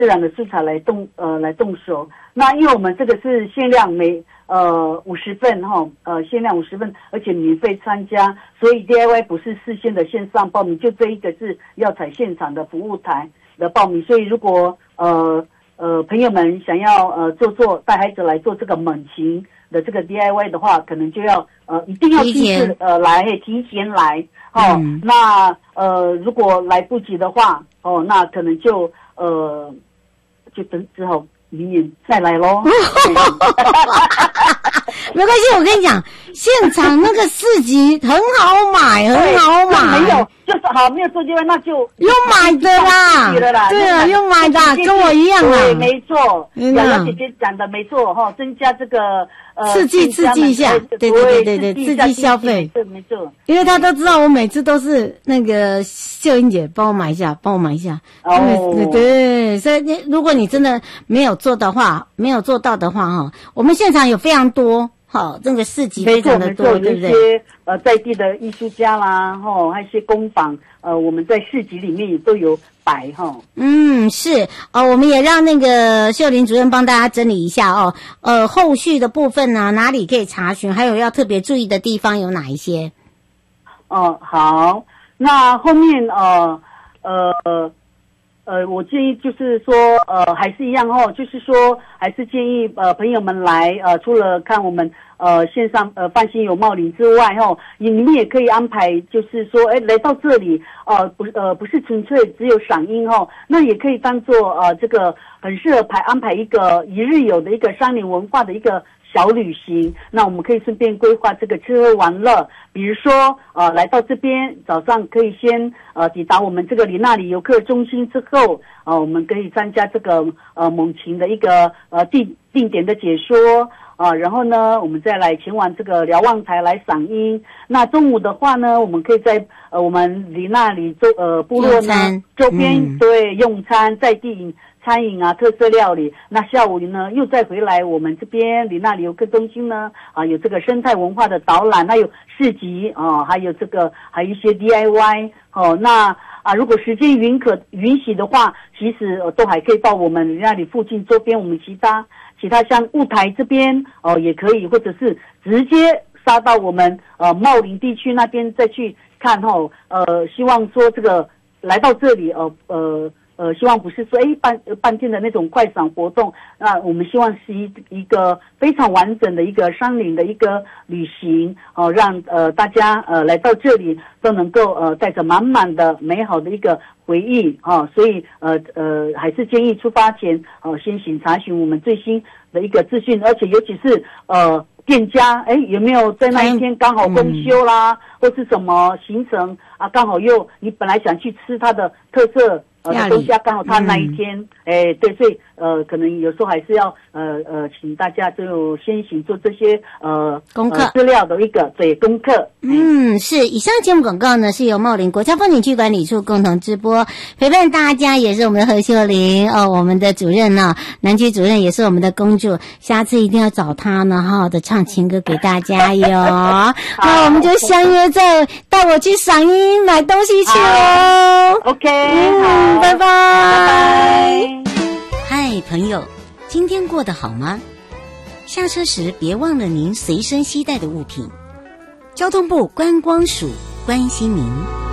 自然的素材来动手。那因为我们这个是限量50份限量50份，而且免费参加，所以 DIY 不是事先的线上报名，就这一个是药材现场的服务台的报名。所以如果朋友们想要带孩子来做这个猛禽的这个 DIY 的话，可能就要一定要提前来那如果来不及的话那可能就只好明年再来咯。 没关系，我跟你讲，现场那个市集很好买，很好买。 没有，就是好没有做DIY，那就用买的啦。对啊，用买的，跟我一样啊。 对，没错。瑶瑶姐姐讲的没错增加这个刺激一下，对，刺激消费。 对，没错。 因为他都知道我每次都是那个秀英姐帮我买一下。对，所以如果你真的没有做到的话我们现场有非常多这个市集非常的多，对不对？ 有一些在地的艺术家啦还有一些工坊我们在市集里面也都有摆是我们也让那个秀玲主任帮大家整理一下后续的部分呢哪里可以查询，还有要特别注意的地方有哪一些？ 好，那后面我建议就是说还是一样就是说还是建议朋友们来除了看我们线上泛星有茂林之外你们也可以安排，就是说来到这里不是纯粹只有赏樱那也可以当做这个很适合安排一个一日游的一个山林文化的一个小旅行。那我们可以顺便规划这个吃喝玩乐，比如说来到这边早上可以先抵达我们这个里那里游客中心之后我们可以参加这个猛禽的一个定点的解说然后呢我们再来前往这个瞭望台来赏樱。那中午的话呢我们可以在我们里那里部落呢周边对用餐在地餐饮特色料理。那下午呢又再回来我们这边里那里游客中心呢有这个生态文化的导览，还有市集还有一些 DIY 那如果时间允许的话，其实都还可以到我们里那里附近周边我们其他像雾台这边也可以，或者是直接杀到我们茂林地区那边再去看希望说这个来到这里希望不是说半天的那种快闪活动，那我们希望是一个非常完整的一个山林的一个旅行让大家来到这里都能够带着满满的美好的一个回忆所以还是建议出发前先行查询我们最新的一个资讯，而且尤其是店家有没有在那一天刚好公休啦或是什么行程刚好又你本来想去吃它的特色东西刚好他那一天对，所以可能有时候还是要请大家就先行做这些功课资料的一个功课。 是以上节目广告呢是由茂林国家风景区管理处共同直播，陪伴大家也是我们的何秀玲我们的主任南区主任也是我们的公主，下次一定要找她呢好好的唱情歌给大家哟。那我们就相约在带我去赏樱买东西去 OK 好拜拜拜拜。 嗨朋友，今天过得好吗？下车时别忘了您随身携带的物品。交通部观光署关心您。